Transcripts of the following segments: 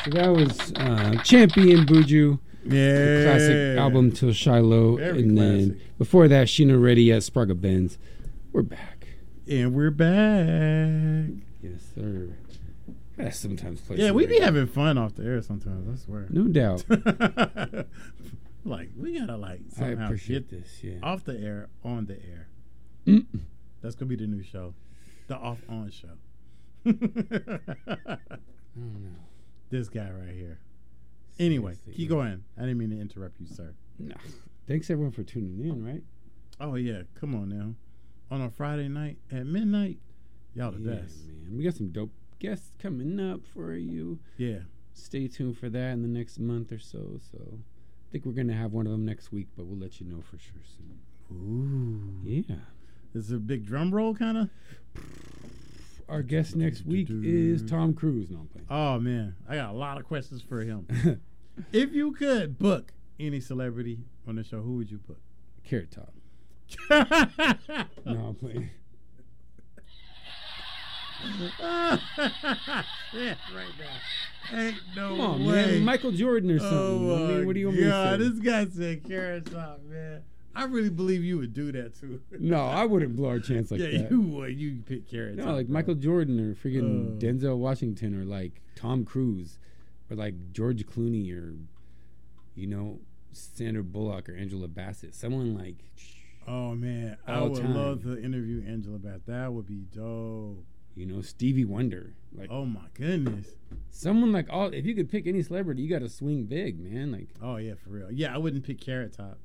So that was Champion Buju. Yeah. The classic album Till Shiloh. Very and classic. then before that, Sheena Reddy at Sprague Benz. We're back. And we're back. Yes, sir. I sometimes play. Yeah, some we be reggae. having fun off the air sometimes, I swear. No doubt. Like, we gotta like I somehow appreciate get this. Yeah. off the air, on the air. Mm. That's gonna be the new show. The off-on show. I don't know. This guy right here. Anyway, Seriously, keep going. I didn't mean to interrupt you, sir. Nah. Thanks everyone for tuning in. Right. Oh, yeah. Come on now. On a Friday night at midnight, y'all the Yeah, best. man. We got some dope guests coming up for you. Yeah. Stay tuned for that in the next month or so. So I think we're going to have one of them next week, but we'll let you know for sure soon. Ooh. Yeah. Is it a big drum roll kind of? Our guest next week is Tom Cruise. No, I'm playing. Oh, man. I got a lot of questions for him. If you could book any celebrity on the show, who would you book? Carrot Top. No, I'm playing. Yeah, right now. Ain't no Come on, way. man. Michael Jordan or something. Oh, I mean, what do you want me to say? this guy said Carrot Top, man. I really believe you would do that too. No, I wouldn't blow our chance like yeah, that. you would. You pick Carrot Top. No, like bro. Michael Jordan or freaking Denzel Washington or like Tom Cruise or like George Clooney or, you know, Sandra Bullock or Angela Bassett. Someone like. Oh, man. I all would time. love to interview Angela Bassett. That would be dope. You know, Stevie Wonder. Like, Oh, my goodness. someone like all. If you could pick any celebrity, you got to swing big, man. Like, Oh, yeah, for real. Yeah, I wouldn't pick Carrot Top.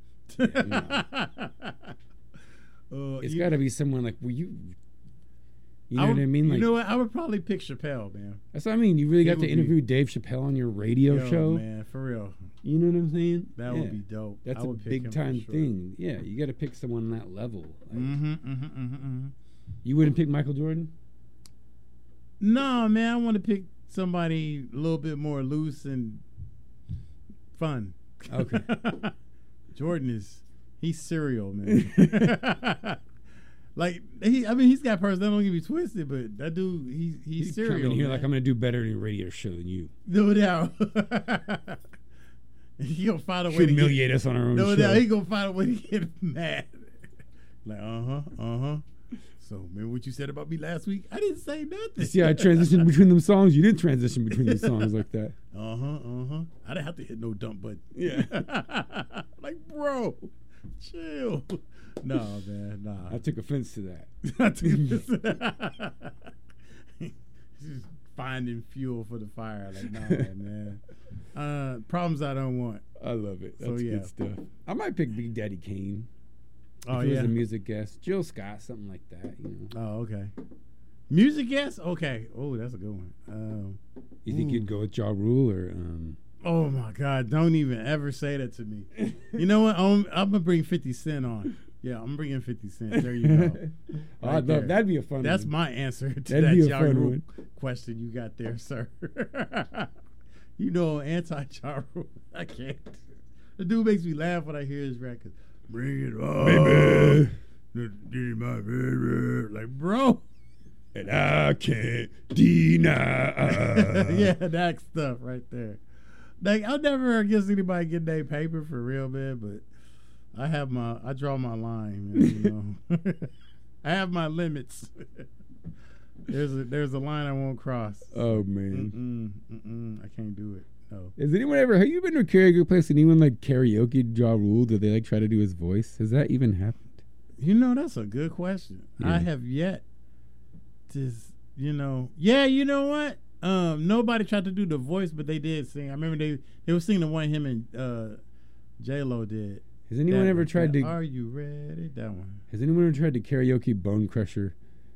it's got to be someone like, well, you know what I mean? Like, you know what? I would probably pick Chappelle, man. that's what I mean. You really It got to would be- interview Dave Chappelle on your radio Yo, show. man, for real. You know what I'm saying? That Yeah. would be dope. That's I a would pick him big for time sure. thing. Yeah, you got to pick someone on that level. Like, You wouldn't pick Michael Jordan? No, man, I want to pick somebody a little bit more loose and fun. Okay. Jordan he's serial, man. Like he's got person. Don't get me twisted, but that dude, he's serial. Coming here man. like I'm gonna do better in a radio show than you. No doubt. He gonna find a way to Humiliate us on our own no show. doubt. He gonna find a way to get mad. Like So remember what you said about me last week? I didn't say nothing. See, I transitioned between them songs. You didn't transition between the songs like that. I didn't have to hit no dump button. Yeah. Like, bro, chill. No, man, nah. I took offense to that. Just finding fuel for the fire. Like, nah, man. Problems I don't want. I love it. So, That's yeah. good stuff. I might pick Big Daddy Kane. Oh, if he was yeah. a music guest. Jill Scott, something like that. You know. Oh, okay. Music guest? Okay. Oh, that's a good one. You think you'd go with Ja Rule or? Oh my God! Don't even ever say that to me. You know what? I'm gonna bring 50 Cent on. Yeah, I'm bringing 50 Cent. There you go. I'd love there. that'd be a fun. That's one. my answer to That'd that be a Ja fun Rule one. question you got there, sir. You know, anti-Ja Rule. I can't. The dude makes me laugh when I hear his record. Bring it on, Baby. This is my baby. Like, bro. And I can't deny. Yeah, that stuff right there. Like, I'll never against anybody getting their paper for real, man, but I draw my line, man, you know. I have my limits. There's a line I won't cross. Oh man. I can't do it. No. Has anyone ever? Have you been to a karaoke place? Anyone like karaoke Ja Rule? Did they like try to do his voice? Has that even happened? You know, that's a good question. Yeah. I have yet to, yeah, you know what? Nobody tried to do the voice, but they did sing. I remember they were singing the one him and J-Lo did. Has anyone ever tried to? Are you ready? That one. Has anyone ever tried to karaoke Bone Crusher?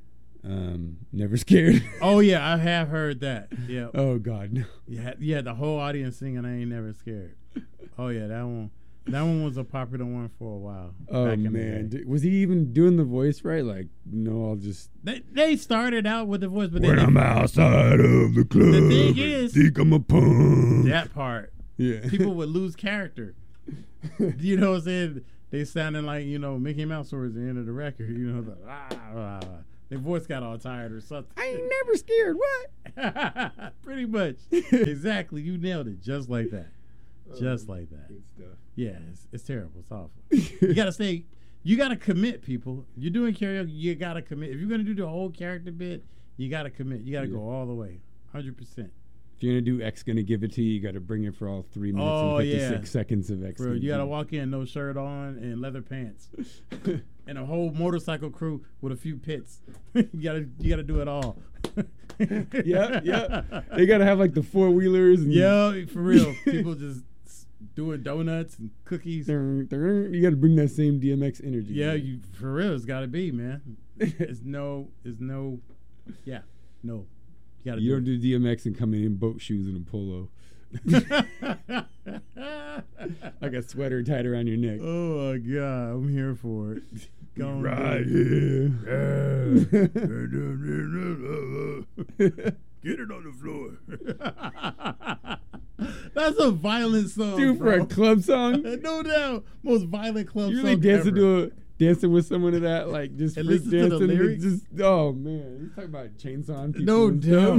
Never Scared. Oh yeah, I have heard that. Yeah. Oh God, no. Yeah, the whole audience singing I Ain't Never Scared. Oh yeah, that one. That one was a popular one for a while. Oh back in the man, day. was he even doing the voice right? Like, no, I'll just. They started out with the voice, but When I'm outside of the club, The thing is- think I'm a punk. that part, Yeah, people would lose character. You know what I'm saying? They sounded like, Mickey Mouse towards the end of the record. Their voice got all tired or something. I ain't never scared. What? Pretty much. Exactly. You nailed it. Just like that. Just like that. Good stuff. Yeah, it's terrible. It's awful. You gotta stay. You gotta commit, people. You're doing karaoke. You gotta commit. If you're gonna do the whole character bit, you gotta commit. You gotta go all the way, 100%. If you're gonna do X, gonna give it to you, you gotta bring it for all 3 minutes and 56 seconds of X. Bro, you gotta walk in, no shirt on, and leather pants, and a whole motorcycle crew with a few pits. You gotta do it all. Yeah. They gotta have like the 4-wheelers. Yeah, for real. People just doing donuts and cookies. You gotta bring that same DMX energy. Yeah, you for real. It's gotta be, man. No. You gotta. You don't do DMX and come in boat shoes and a polo. Like a sweater tied around your neck. Oh my God, I'm here for it. Go right here. Get it on the floor. That's a violent song, dude, bro. for a club song. No doubt, most violent club you song really ever. dancing with someone to that, like just And freak listen to the dancing. lyrics? Just oh man, you talking about chainsawing people? No and doubt.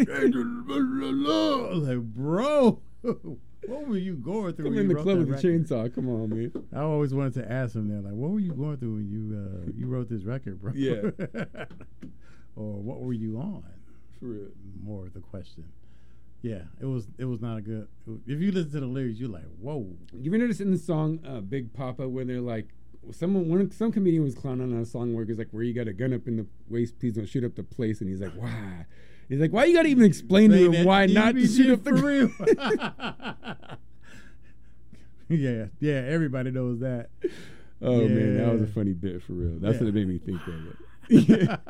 stuff. Like, bro, what were you going through? Come when in you the wrote club that with a record? chainsaw. Come on, man. I always wanted to ask him that, like, what were you going through when you wrote this record, bro? Yeah. Or what were you on? For real. More of the question. Yeah, it was not a good. If you listen to the lyrics, you're like, whoa. You ever notice in the song Big Papa where they're like, some comedian was clowning on a song where it's like, where you got a gun up in the waist, please don't shoot up the place, and he's like, why? He's like, why you gotta even explain to him why not to shoot up the for real? Yeah, everybody knows that. Oh man, that was a funny bit for real. That's what it made me think of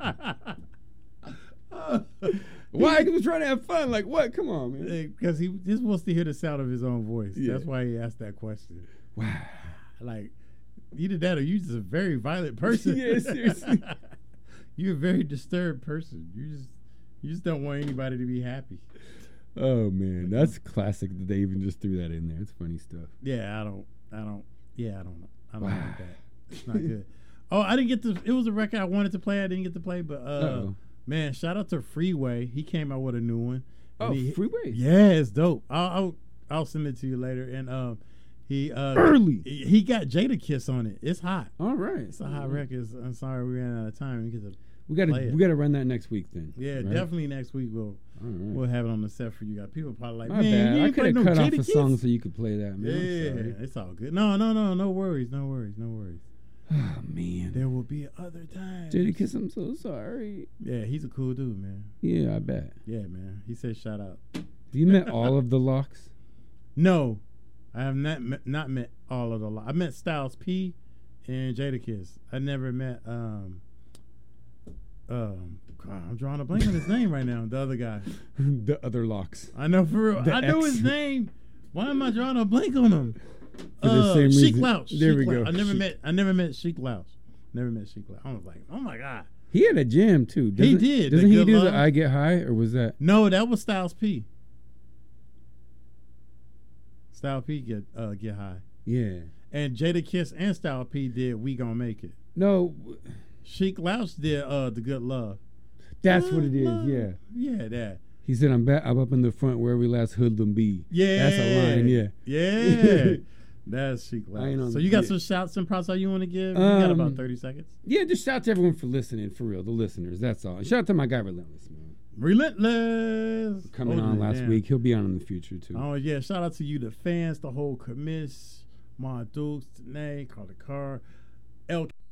it. Why? Because we're trying to have fun. Like what? Come on, man. Because he just wants to hear the sound of his own voice. Yeah. That's why he asked that question. Wow. Like, either that or you're just a very violent person. Yeah, seriously. You're a very disturbed person. You just don't want anybody to be happy. Oh man, that's classic that they even just threw that in there. It's funny stuff. Yeah, I don't know. I don't Wow. like that. It's not good. Oh, I didn't get to. It was a record I wanted to play. I didn't get to play, but man, shout out to Freeway. He came out with a new one. Oh, Freeway. Yeah, it's dope. I'll send it to you later. And he Early. he got Jadakiss on it. It's hot. All right. It's a hot record. I'm sorry we ran out of time. We gotta run that next week then. Yeah, right? definitely next week we'll have it on the set for you guys. People probably like, My man, bad. you I ain't could played have no cut off a Jadakiss? song so you could play that, man. Yeah, it's all good. No worries. Oh man, There will be other times. Jadakiss, I'm so sorry. Yeah, he's a cool dude, man. Yeah, I bet. Yeah, man. He said shout out. Have you met all of the Locks? No, I have not met all of the Locks. I met Styles P and Jadakiss. I never met God, I'm drawing a blank on his name right now. The other guy. The other Locks. I know for real. I know his name. Why am I drawing a blank on him? For the same Sheik reason. Louch. There Sheik we go. Louch. I never met Sheik Louch. Never met Sheik Louch. I was like, oh my God. He had a jam too. He did. Doesn't The he Good do Love? the I Get High, or was that? No, that was Styles P. Styles P get high. Yeah. And Jadakiss and Styles P did We Gonna Make It. No, Sheik Louch did The Good Love. that's what it is. Yeah. Yeah, that. He said, "I'm back. I'm up in the front where we last hoodlum be." Yeah. That's a line. Yeah. Yeah. That's Sheik I ain't on Louch. So the- you got yeah. some shouts and props that you want to give? You got about 30 seconds. Yeah, just shout to everyone for listening, for real, the listeners. That's all. And shout out to my guy Relentless, man. Relentless. Coming on last week. He'll be on in the future too. Oh, yeah. Shout out to you, the fans, the whole commiss, Ma Dukes, Tanae, Carly Carr, L.